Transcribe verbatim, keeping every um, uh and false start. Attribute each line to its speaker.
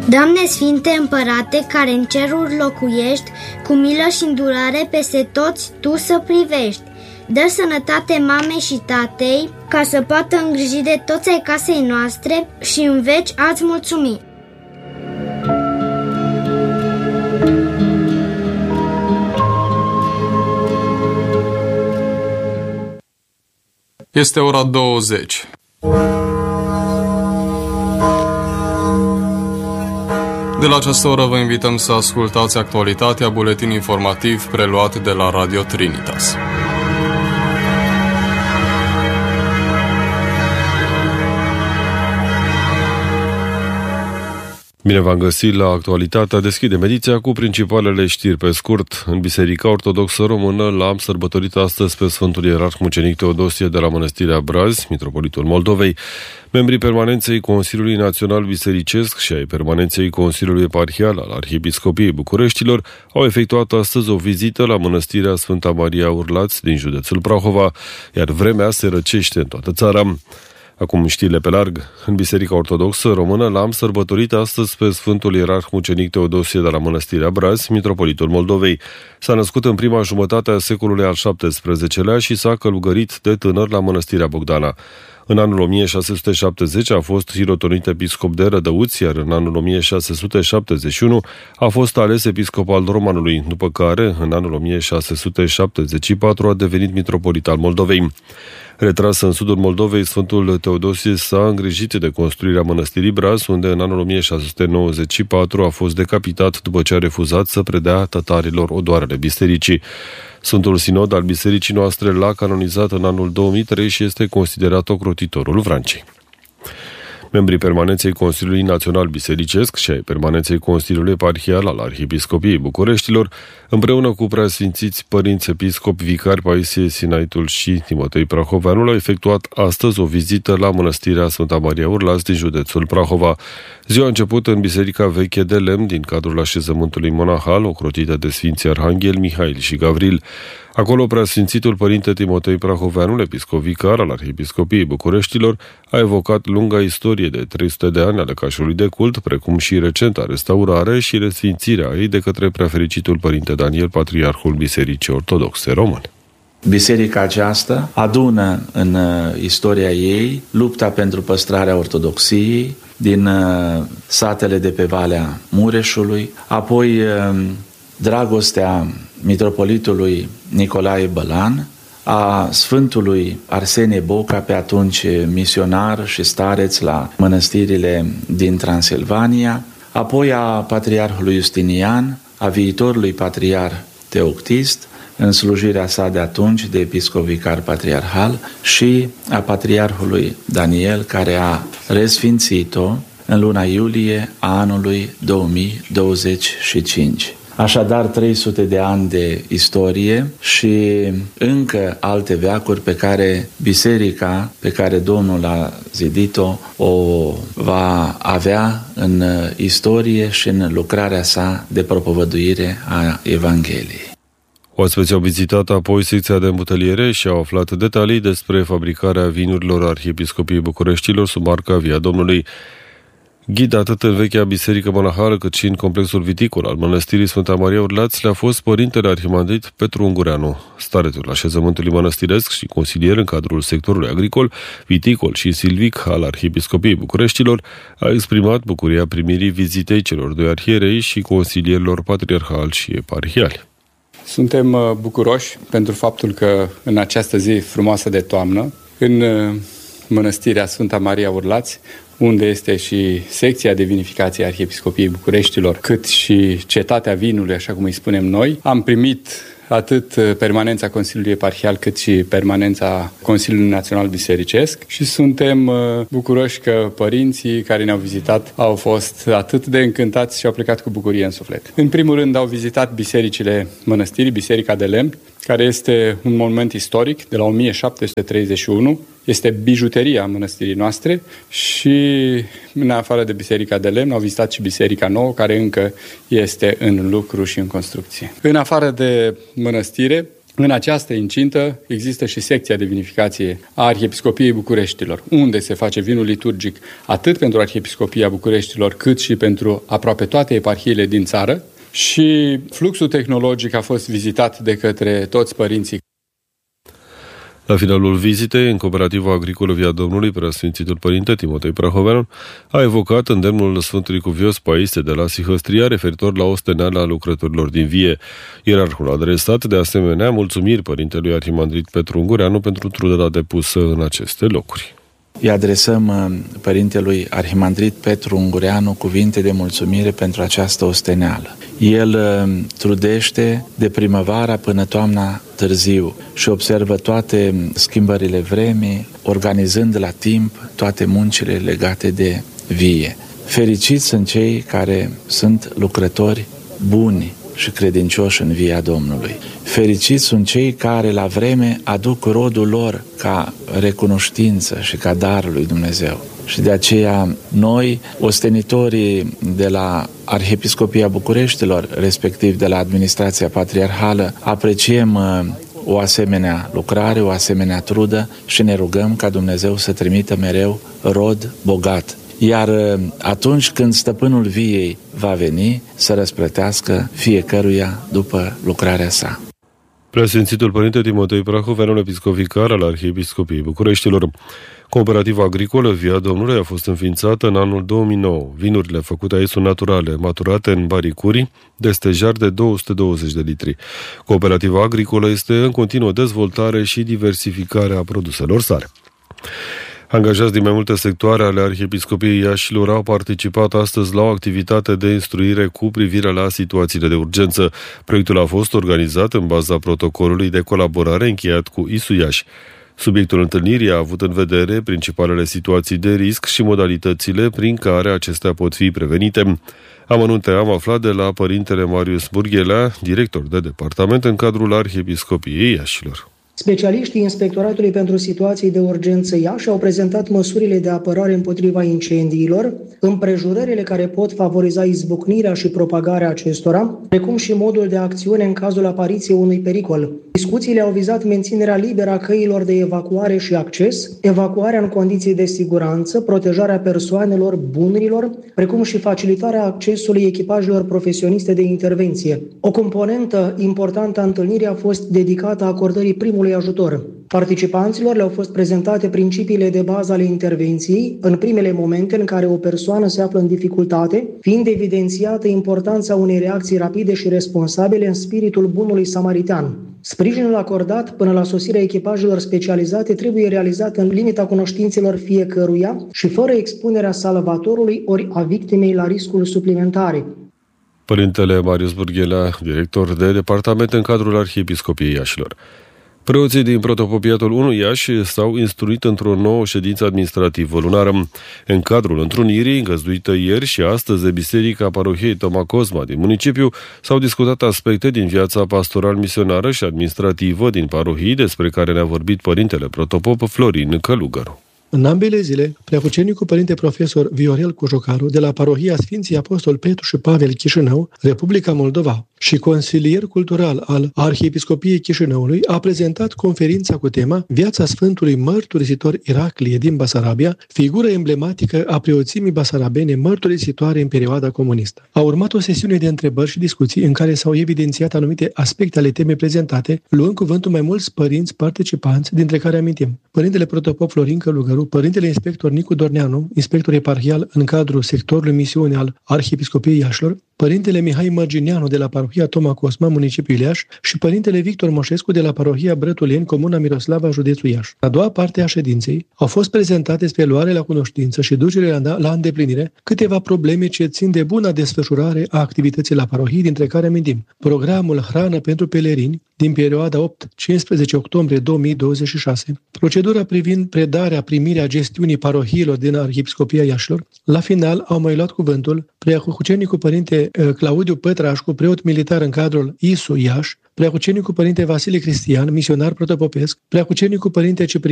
Speaker 1: Doamne Sfinte Împărate, care în ceruri locuiești, cu milă și îndurare peste toți Tu să privești. Dă sănătate mamei și tatei, ca să poată îngriji de toți ai casei noastre și în veci ați mulțumi.
Speaker 2: Este ora douăzeci. De la această oră vă invităm să ascultați actualitatea, buletin informativ preluat de la Radio Trinitas.
Speaker 3: Bine v-am găsit la Actualitatea. Deschidem ediția cu principalele știri pe scurt. În Biserica Ortodoxă Română l-am sărbătorit astăzi pe Sfântul Ierarh Mucenic Teodosie de la Mănăstirea Braz, Mitropolitul Moldovei. Membrii permanenței Consiliului Național Bisericesc și ai permanenței Consiliului Eparhial al Arhiepiscopiei Bucureștilor au efectuat astăzi o vizită la Mănăstirea Sfânta Maria Urlați din județul Prahova, iar vremea se răcește în toată țara. Acum știrile pe larg. În Biserica Ortodoxă Română l-am sărbătorit astăzi pe Sfântul Ierarh Mucenic Teodosie de la Mănăstirea Braz, Mitropolitul Moldovei. S-a născut în prima jumătate a secolului al șaptesprezecelea și s-a călugărit de tânăr la Mănăstirea Bogdana. În anul o mie șase sute șaptezeci a fost hirotonit episcop de Rădăuți, iar în anul o mie șase sute șaptezeci și unu a fost ales episcop al Romanului, după care, în anul o mie șase sute șaptezeci și patru, a devenit mitropolit al Moldovei. Retras în sudul Moldovei, Sfântul Teodosie s-a îngrijit de construirea mănăstirii Braz, unde în anul o mie șase sute nouăzeci și patru a fost decapitat după ce a refuzat să predea tătarilor odoarele bisericii. Sfântul Sinod al bisericii noastre l-a canonizat în anul două mii trei și este considerat ocrotitorul Vrancii. Membrii permanenței Consiliului Național Bisericesc și ai permanenței Consiliului Eparhial al Arhiepiscopiei Bucureștilor, împreună cu preasfințiți părinți episcopi, vicari Paisie Sinaitul și Timotei Prahoveanul, au efectuat astăzi o vizită la Mănăstirea Sfânta Maria Urlați din județul Prahova. Ziua a început în Biserica Veche de Lemn din cadrul așezământului monahal, ocrotită de Sfinții Arhanghel, Mihail și Gavril. Acolo, preasfințitul părinte Timotei Prahoveanul, episcop vicar al Arhiepiscopiei Bucureștilor, a evocat lunga istorie de trei sute de ani a lăcașului de cult, precum și recenta restaurare și resfințirea ei de către preafericitul părinte Daniel, patriarhul Bisericii Ortodoxe Române.
Speaker 4: Biserica aceasta adună în uh, istoria ei lupta pentru păstrarea ortodoxiei din uh, satele de pe Valea Mureșului, apoi uh, dragostea mitropolitului Nicolae Bălan, a Sfântului Arsenie Boca, pe atunci misionar și stareț la mănăstirile din Transilvania, apoi a patriarhului Justinian, a viitorului patriarh Teoctist, în slujirea sa de atunci de episcop vicar patriarhal, și a patriarhului Daniel, care a resfințit-o în luna iulie a anului două mii douăzeci și cinci. Așadar, trei sute de ani de istorie și încă alte veacuri pe care biserica pe care Domnul a zidit-o o va avea în istorie și în lucrarea sa de propovăduire a Evangheliei.
Speaker 3: Oaspeții au vizitat apoi secția de îmbuteliere și au aflat detalii despre fabricarea vinurilor Arhiepiscopiei Bucureștilor sub marca Via Domnului. Ghid atât în vechea biserică monahală cât și în complexul viticol al Mănăstirii Sfânta Maria Urlați le-a fost părintele arhimandrit Petru Ungureanu. Starețul așezământului mănăstiresc și consilier în cadrul sectorului agricol, viticol și silvic al Arhiepiscopiei Bucureștilor a exprimat bucuria primirii vizitei celor doi arhierei și consilierilor patriarhali și eparhiali.
Speaker 5: Suntem bucuroși pentru faptul că în această zi frumoasă de toamnă, în Mănăstirea Sfânta Maria Urlați, unde este și secția de vinificație a Arhiepiscopiei Bucureștilor, cât și cetatea vinului, așa cum îi spunem noi, am primit atât permanența Consiliului Eparhial cât și permanența Consiliului Național Bisericesc și suntem bucuroși că părinții care ne-au vizitat au fost atât de încântați și au plecat cu bucurie în suflet. În primul rând au vizitat bisericile mănăstirii, Biserica de Lemn, care este un monument istoric de la o mie șapte sute treizeci și unu, este bijuteria mănăstirii noastre și în afară de Biserica de Lemn au vizitat și Biserica Nouă, care încă este în lucru și în construcție. În afară de mănăstire, În această incintă există și secția de vinificație a Arhiepiscopiei Bucureștilor, unde se face vinul liturgic atât pentru Arhiepiscopia Bucureștilor, cât și pentru aproape toate eparhiile din țară. Și fluxul tehnologic a fost vizitat de către toți părinții.
Speaker 3: La finalul vizitei, în Cooperativa Agricolă Via Domnului, Preasfințitul Părinte Timotei Prahoveanu a evocat îndemnul Sfântului Cuvios Paisie de la Sihăstria referitor la osteneala lucrătorilor din vie. Ierarhul a adresat de asemenea mulțumiri Părintelui Arhimandrit Petru Ungureanu pentru truda depusă în aceste locuri.
Speaker 4: Îi adresăm Părintelui Arhimandrit Petru Ungureanu cuvinte de mulțumire pentru această osteneală. El trudește de primăvara până toamna târziu și observă toate schimbările vremii, organizând la timp toate muncile legate de vie. Fericiți sunt cei care sunt lucrători buni și credincioși în via Domnului. Fericiți sunt cei care la vreme aduc rodul lor ca recunoștință și ca darul lui Dumnezeu. Și de aceea noi, ostenitorii de la Arhiepiscopia Bucureștilor, respectiv de la Administrația Patriarhală, apreciem o asemenea lucrare, o asemenea trudă și ne rugăm ca Dumnezeu să trimită mereu rod bogat. Iar atunci când stăpânul viei va veni, să răsplătească fiecăruia după lucrarea sa.
Speaker 3: Preasfințitul Părinte Timotei Prahoveanu, episcop vicar al Arhiepiscopiei Bucureștilor. Cooperativa agricolă Via Domnului a fost înființată în anul două mii nouă. Vinurile făcute aici sunt naturale, maturate în baricuri de stejar de două sute douăzeci de litri. Cooperativa agricolă este în continuă dezvoltare și diversificare a produselor sale. Angajați din mai multe sectoare ale Arhiepiscopiei Iașilor au participat astăzi la o activitate de instruire cu privire la situațiile de urgență. Proiectul a fost organizat în baza protocolului de colaborare încheiat cu I S U Iași. Subiectul întâlnirii a avut în vedere principalele situații de risc și modalitățile prin care acestea pot fi prevenite. Amănunte am aflat de la Părintele Marius Burghelea, director de departament în cadrul Arhiepiscopiei Iașilor.
Speaker 6: Specialiștii Inspectoratului pentru Situații de Urgență Iași au prezentat măsurile de apărare împotriva incendiilor, împrejurările care pot favoriza izbucnirea și propagarea acestora, precum și modul de acțiune în cazul apariției unui pericol. Discuțiile au vizat menținerea liberă a căilor de evacuare și acces, evacuarea în condiții de siguranță, protejarea persoanelor, bunurilor, precum și facilitarea accesului echipajelor profesioniste de intervenție. O componentă importantă a întâlnirii a fost dedicată acordării primului ajutor. Participanților le-au fost prezentate principiile de bază ale intervenției în primele momente în care o persoană se află în dificultate, fiind evidențiată importanța unei reacții rapide și responsabile în spiritul bunului samaritean. Sprijinul acordat până la sosirea echipajelor specializate trebuie realizat în limita cunoștințelor fiecăruia și fără expunerea salvatorului ori a victimei la riscuri suplimentare.
Speaker 3: Părintele Marius Burghelea, director de departament în cadrul Arhiepiscopiei Iașilor. Preoții din Protopopiatul unu Iași s-au instruit într-o nouă ședință administrativă lunară. În cadrul întrunirii, îngăzduită ieri și astăzi de Biserica Parohiei Toma Cosma din municipiu, s-au discutat aspecte din viața pastoral-misionară și administrativă din parohii, despre care ne-a vorbit Părintele Protopop Florin Călugăru.
Speaker 7: În ambele zile, Preacucenicul Părinte Profesor Viorel Cojocaru de la Parohia Sfinții Apostol Petru și Pavel Chișinău, Republica Moldova, și consilier cultural al Arhiepiscopiei Chișinăului a prezentat conferința cu tema Viața Sfântului Mărturisitor Iraclie din Basarabia, figură emblematică a preoțimii basarabene mărturisitoare în perioada comunistă. A urmat o sesiune de întrebări și discuții în care s-au evidențiat anumite aspecte ale temei prezentate, luând cuvântul mai mulți părinți participanți, dintre care amintim Părintele Protopop Florin Călugăru, Părintele Inspector Nicu Dorneanu, inspector eparhial în cadrul sectorului misiune al Arhiepiscopiei Iașilor, Părintele Mihai Mărgineanu de la Parohia Toma Cosma, municipiul Iași, și Părintele Victor Moșescu de la Parohia Brătuleni, Comuna Miroslava, județul Iași. A doua parte a ședinței au fost prezentate spre luare la cunoștință și ducere la îndeplinire câteva probleme ce țin de buna desfășurare a activității la parohii, dintre care amintim programul Hrană pentru pelerini din perioada opt-cincisprezece octombrie două mii douăzeci și șase, procedura privind predarea, primirea gestiunii parohiilor din Arhiepiscopia Iașilor. La final au mai luat cuvântul Preacucenicul Părinte Claudiu Pătrașcu, preot militar în cadrul I S U Iași, Preacucenicul Părinte Vasile Cristian, misionar protopopesc, Preacucenicul Părinte Ciprian